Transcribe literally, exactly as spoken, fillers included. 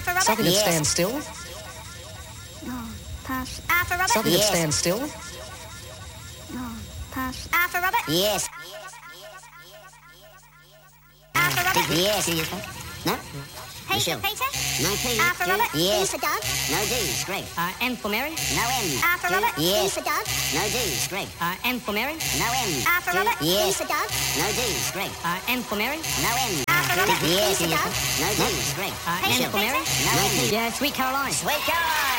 R for Robert. Something that Yes. stands still. No, pass. R for Robert. Something Yes. that stands still. No, pass. R for Robert. Yes. R for Robert. Yes. No? P Michelle. for Peter. No P. R for Robert. Yes. D for Doug. No D. Greg. Uh, M for Mary. No M. R for Robert. D Yes. for Doug. No D. Greg. Uh, M for Mary. No M. R for Robert. D Yes. for Doug. No D. Greg. Uh, M for Mary. No M. R for Robert. Yes. D for Doug. No D. Greg. Uh, P M for for Mary. Peter. No M. Yeah, Sweet Caroline. Sweet Caroline.